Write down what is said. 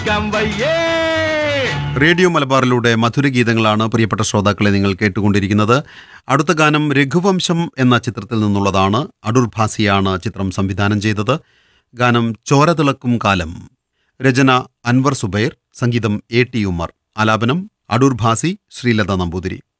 Radio മലബാറിലൂടെ മധുരഗീതങ്ങളാണ് പ്രിയപ്പെട്ട ശ്രോതാക്കളെ നിങ്ങൾ കേട്ടുകൊണ്ടിരിക്കുന്നത്. അടുത്ത ഗാനം രഘുവംശം എന്ന ചിത്രത്തിൽ നിന്നുള്ളതാണ്. അടൂർ ഭാസിയാണ് ചിത്രം സംവിധാനം ചെയ്തത്. ഗാനം ചോരതിളക്കും കാലം. രചന അൻവർ സുബൈർ, സംഗീതം A.T. ഉമർ, ആലാപനം അടൂർ ഭാസി, ശ്രീലത നമ്പൂതിരി.